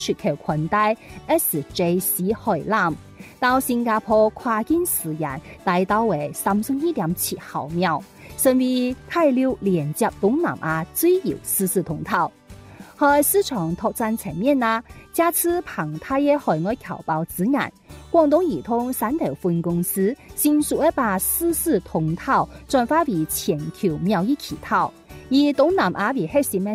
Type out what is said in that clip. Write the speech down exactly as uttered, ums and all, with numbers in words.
出口寬帶 S J C 海纜，到新加坡跨境時間大到為三十一點七毫秒，成為大陸連接東南亞最有實時通道。喺市場拓展層面啊，這次龐大嘅海外僑胞資源，廣東移動汕頭分公司迅速地把實時通道轉化為全球貿易渠道，以東南亞為核心嘅